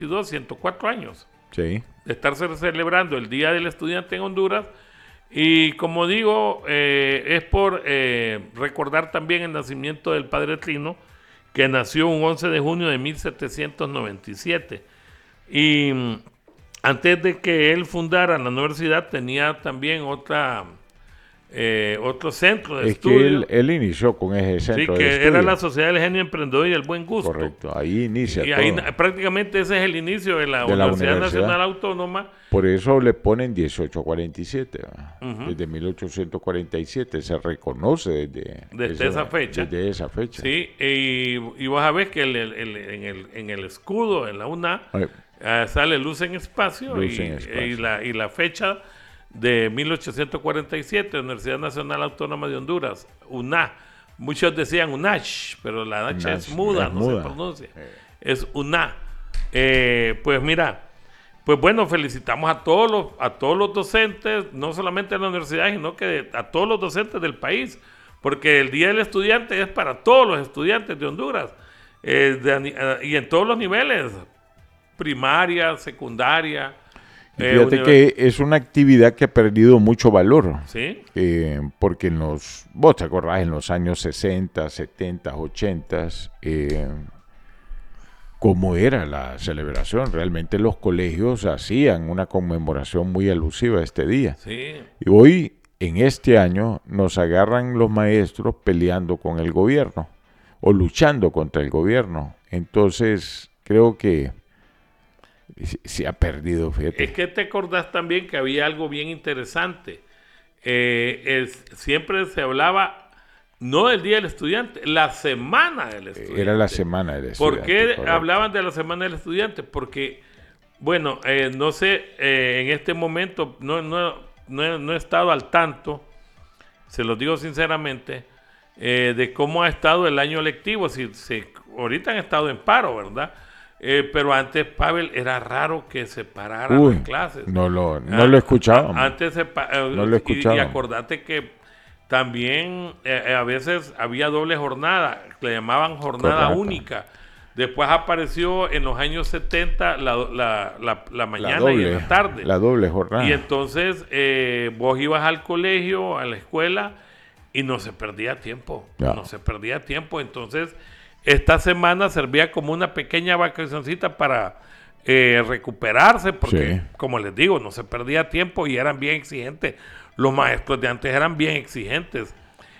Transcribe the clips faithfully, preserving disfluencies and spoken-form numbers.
ciento cuatro años Sí. de estarse celebrando el Día del Estudiante en Honduras. Y como digo, eh, es por eh, recordar también el nacimiento del padre Trino, que nació un once de junio de mil setecientos noventa y siete. Y mm, antes de que él fundara la universidad, tenía también otra, eh, otro centro de Es estudio. que él, él inició con ese Sí, centro de que estudio. era la Sociedad del Genio Emprendedor y el Buen Gusto. Correcto, ahí inicia Y todo. ahí na- prácticamente ese es el inicio de la De la Universidad universidad. Nacional Autónoma. Por eso le ponen dieciocho cuarenta y siete, ¿verdad? Ujú. Desde mil ochocientos cuarenta y siete se reconoce desde, Desde esa fecha. Desde esa fecha. Sí, y, y vas a ver que el- el- el- en, el, en el escudo, en la U N A, Ay, eh, sale Luz en Espacio, Luz y, en Espacio. y la, y la fecha de mil ochocientos cuarenta y siete, Universidad Nacional Autónoma de Honduras, U N A. Muchos decían U N A C H, pero la H Unash, es muda, es no muda. se pronuncia. Eh. Es U N A. Eh, pues mira, pues bueno, felicitamos a todos los a todos los docentes, no solamente de la universidad, sino que de- a todos los docentes del país, porque el Día del Estudiante es para todos los estudiantes de Honduras, eh, de ani- eh, y en todos los niveles, primaria, secundaria. Y eh, fíjate univer- que es una actividad que ha perdido mucho valor. ¿Sí? eh, porque en los, vos te acordás, en los años sesenta, setenta, ochenta, eh, cómo era la celebración. Realmente los colegios hacían una conmemoración muy alusiva a este día. Sí. Y hoy, en este año, nos agarran los maestros peleando con el gobierno o luchando contra el gobierno. Entonces, creo que se, se ha perdido, fíjate. Es que te acordás también que había algo bien interesante. Eh, es- siempre se hablaba, no del Día del Estudiante, la Semana del Estudiante. Era la semana del ¿Por estudiante. qué correcto. hablaban de la Semana del Estudiante? Porque, bueno, eh, no sé, eh, en este momento no, no, no, he- no he estado al tanto, se los digo sinceramente, eh, de cómo ha estado el año lectivo. Si, si- ahorita han estado en paro, ¿verdad? Eh, pero antes, Pavel, era raro que se pararan Uy, las clases. no lo, no Ah, lo escuchábamos. a- Antes se pa- eh, No lo y- Y, escuchábamos. acordate que también eh, eh, a veces había doble jornada, que le llamaban jornada Correcto. única. Después apareció en los años setenta la, la, la, la mañana la doble, y la tarde. La doble jornada. Y entonces eh, vos ibas al colegio, a la escuela, y no se perdía tiempo. Ya. No se perdía tiempo. Entonces, esta semana servía como una pequeña vacacioncita para eh, recuperarse, porque, Sí. como les digo, no se perdía tiempo y eran bien exigentes. Los maestros de antes eran bien exigentes.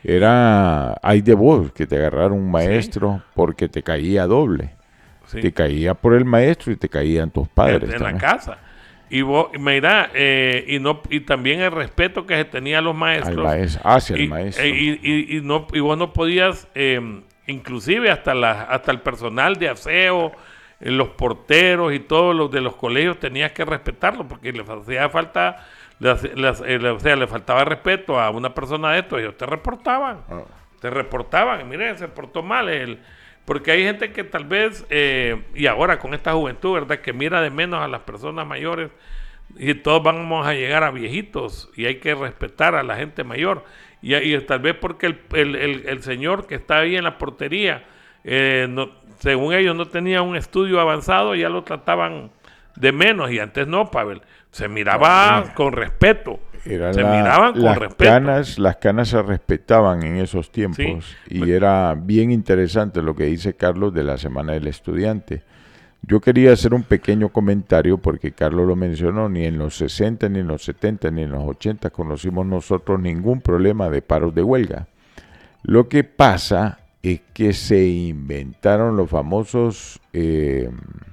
Era, hay de vos que te agarraron un maestro porque te caía doble. ¿Sí? Te caía por el maestro y te caían tus padres. en, en la también. casa. Y vos, mira, eh, y no y también el respeto que se tenía a los Al maestros. maestro, hacia y, el maestro. e- Y, y- y no, y vos no podías, eh, inclusive hasta, la, hasta el personal de aseo, eh, los porteros y todos los de los colegios tenías que respetarlo porque les hacía falta, les- les- eh, o sea, le faltaba respeto a una persona de esto, ellos te reportaban. Ah. Te reportaban, mire, se portó mal él. Porque hay gente que tal vez, eh, y ahora con esta juventud, ¿verdad? Que mira de menos a las personas mayores y todos vamos a llegar a viejitos y hay que respetar a la gente mayor. Y, y tal vez porque el, el, el, el señor que está ahí en la portería, eh, no, según ellos no tenía un estudio avanzado, ya lo trataban de menos. Y antes no, Pavel. Se miraba No, con respeto. Era se la- miraban con las respeto. Canas, las canas se respetaban en esos tiempos Sí. y era bien interesante lo que dice Carlos de la Semana del Estudiante. Yo quería hacer un pequeño comentario porque Carlos lo mencionó, ni en los sesenta, ni en los setenta, ni en los ochenta conocimos nosotros ningún problema de paros de huelga. Lo que pasa es que se inventaron los famosos... eh,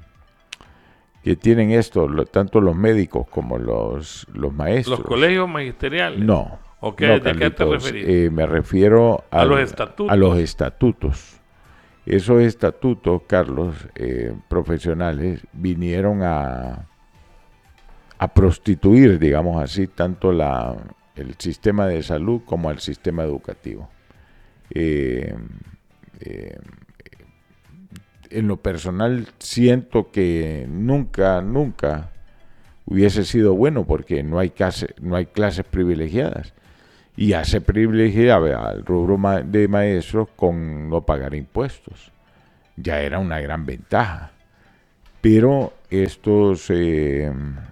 que tienen esto, lo- tanto los médicos como los, los maestros. Los colegios magisteriales. No. ¿O qué- no, de qué te Carlitos, referís? eh, me refiero A al- los estatutos. a los estatutos. Esos estatutos, Carlos, eh, profesionales, vinieron a, a prostituir, digamos así, tanto la, el sistema de salud como el sistema educativo. Eh, eh, en lo personal siento que nunca, nunca hubiese sido bueno porque no hay, clase, no hay clases privilegiadas. Y ya se privilegiaba al rubro ma- de maestros con no pagar impuestos. Ya era una gran ventaja. pero estos, eh,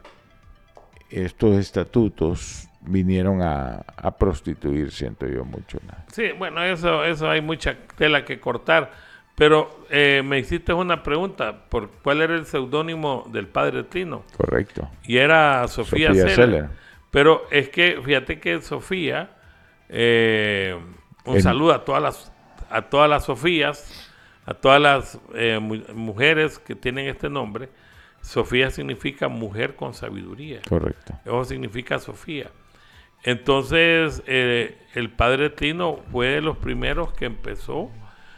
estos estatutos vinieron a, a prostituir, siento yo, mucho. ¿no? Sí, bueno, eso, eso hay mucha tela que cortar, pero eh, me hiciste una pregunta, ¿por cuál era el seudónimo del padre Trino? Correcto. Y era Sofía, Sofía Seller. Seller. Pero es que, fíjate que Sofía, eh, un En- saludo a todas las, a todas las Sofías, a todas las eh, mu- mujeres que tienen este nombre. Sofía significa mujer con sabiduría. Correcto. Eso significa Sofía. Entonces, eh, el padre Trino fue de los primeros que empezó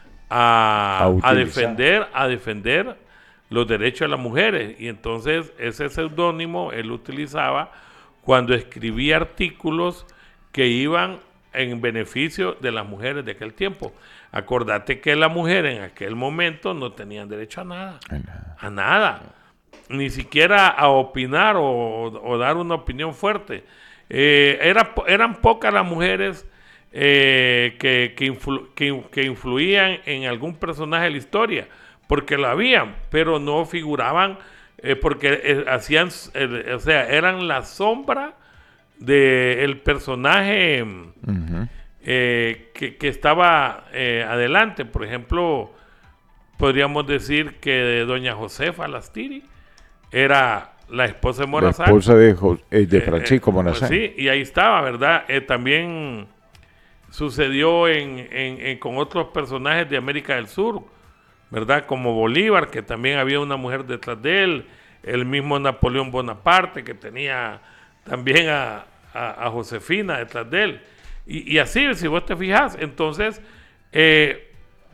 a, A a utilizar. defender, a defender los derechos de las mujeres. Y entonces ese seudónimo él utilizaba cuando escribía artículos que iban en beneficio de las mujeres de aquel tiempo. Acordate que las mujeres en aquel momento no tenían derecho a nada. Ay, nada. A nada. Ni siquiera a opinar o, o dar una opinión fuerte. Eh, era, po- eran pocas las mujeres eh, que, que, influ- que, que influían en algún personaje de la historia, porque lo habían, pero no figuraban, eh, porque eh, hacían, eh, o sea, eran la sombra del personaje Ujú. eh, que, que estaba eh, adelante. Por ejemplo, podríamos decir que doña Josefa Lastiri era la esposa de La Morazán. esposa de, Jo- eh, de Eh, Francisco eh, pues Morazán. sí, y ahí estaba, ¿verdad? Eh, también sucedió en, en- en- con otros personajes de América del Sur, ¿verdad? Como Bolívar, que también había una mujer detrás de él, el mismo Napoleón Bonaparte, que tenía también a, a- a Josefina detrás de él. Y, y así, si vos te fijas, entonces, eh,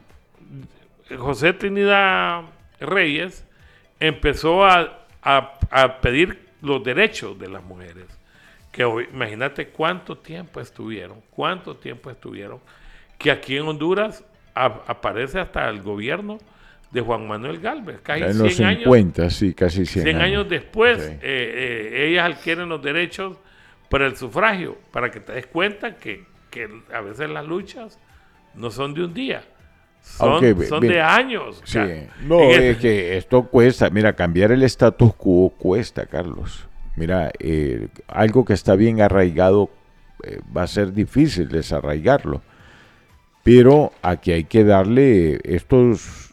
José Trinidad Reyes empezó a, a- a pedir los derechos de las mujeres. Que hoy, imagínate cuánto tiempo estuvieron, cuánto tiempo estuvieron, que aquí en Honduras a- aparece hasta el gobierno de Juan Manuel Gálvez, casi En los cien años, cincuenta, sí, casi cien, cien años después, Sí. eh, eh, ellas adquieren los derechos para el sufragio, para que te des cuenta que, que a veces las luchas no son de un día, son, Aunque, ve- son ve- de años. O Sí. sea, No, en es este- que esto cuesta. Mira, cambiar el status quo cuesta, Carlos. Mira, eh, algo que está bien arraigado eh, va a ser difícil desarraigarlo. Pero aquí hay que darle estos...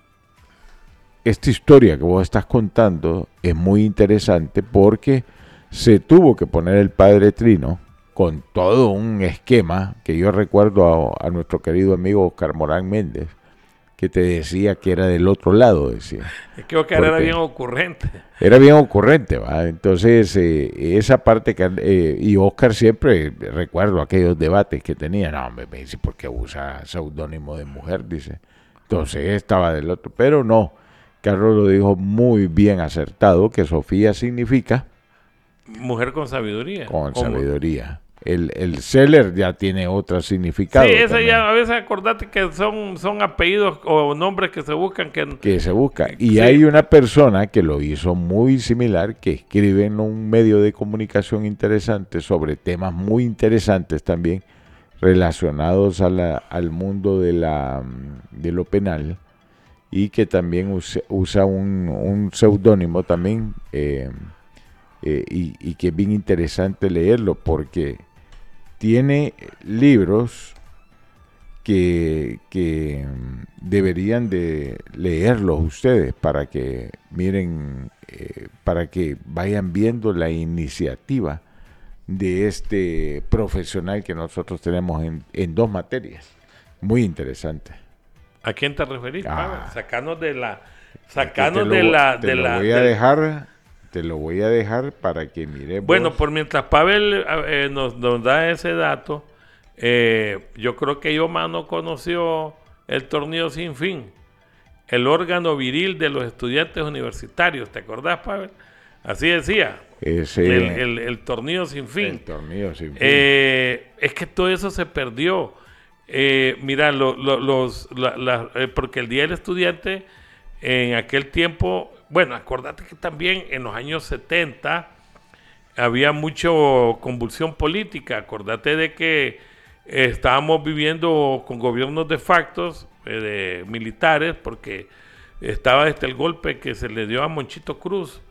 Esta historia que vos estás contando es muy interesante porque se tuvo que poner el padre Trino con todo un esquema que yo recuerdo a, a nuestro querido amigo Oscar Morán Méndez, que te decía que era del otro lado, decía. es que Oscar era porque- bien ocurrente. Era bien ocurrente, ¿va? Entonces, eh, esa parte que... eh, y Oscar siempre, recuerdo aquellos debates que tenía, no, me, me dice, ¿por qué usa seudónimo de mujer? Dice. Entonces, estaba del otro, pero no. Carlos lo dijo muy bien acertado, que Sofía significa Mujer con sabiduría. con Como- sabiduría. El, el Seller ya tiene otro significado. Sí, ese también, ya, a veces acordate que son, son apellidos o nombres que se buscan que... que se busca. Y Sí. hay una persona que lo hizo muy similar, que escribe en un medio de comunicación interesante sobre temas muy interesantes también relacionados a la- al mundo de, la, de lo penal, y que también usa, usa un, un seudónimo también, eh, eh, y, y que es bien interesante leerlo porque tiene libros que, que mm, deberían de leerlos ustedes para que miren, eh, para que vayan viendo la iniciativa de este profesional que nosotros tenemos en, en dos materias. Muy interesante. ¿A quién te referís, Ah. Pavel? Sacanos de la... Te Sacanos lo- de la... te de lo la voy a de- dejar, te lo voy a dejar para que mire. Bueno, vos. por mientras Pavel eh, nos, nos da ese dato, eh, yo creo que Yoma conoció el torneo sin fin, el órgano viril de los estudiantes universitarios. ¿Te acordás, Pavel? Así decía, Ese, el, el, el torneo sin fin. el torneo sin fin. Eh, es que todo eso se perdió. Eh, mira, lo- lo- los, la- la- eh, porque el Día del Estudiante en aquel tiempo, bueno, acordate que también en los años setenta había mucho convulsión política. Acordate de que eh, estábamos viviendo con gobiernos de facto, eh, de militares, porque estaba este el golpe que se le dio a Monchito Cruz